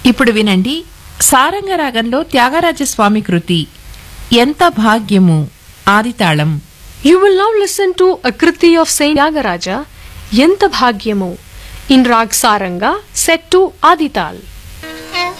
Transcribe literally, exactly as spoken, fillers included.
ఇప్పుడు వినండి సారంగరాగంలో త్యాగరాజస్వామి కృతి ఎంత భాగ్యము ఆదితాళం. You will now listen to a kriti of Saint Tyagaraja, Yenta Bhagyamo, in Rag Saranga, set to Adital.